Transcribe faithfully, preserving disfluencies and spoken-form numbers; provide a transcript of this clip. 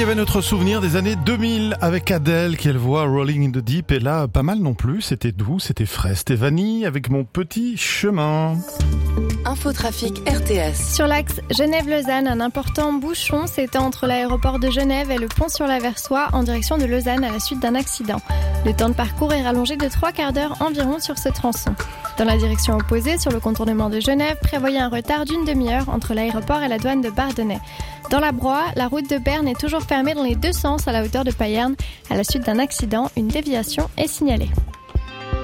y avait notre souvenir des années deux mille avec Adele, qu'elle voit Rolling in the Deep. Et là, pas mal non plus. C'était doux, c'était frais. C'était Vanille avec Mon petit chemin. Infotrafic R T S. Sur l'axe Genève-Lausanne, un important bouchon s'étend entre l'aéroport de Genève et le pont sur la Versoix en direction de Lausanne à la suite d'un accident. Le temps de parcours est rallongé de trois quarts d'heure environ sur ce tronçon. Dans la direction opposée, sur le contournement de Genève, prévoyez un retard d'une demi-heure entre l'aéroport et la douane de Bardonnay. Dans la Broye, la route de Berne est toujours fermée dans les deux sens à la hauteur de Payerne. À la suite d'un accident, une déviation est signalée.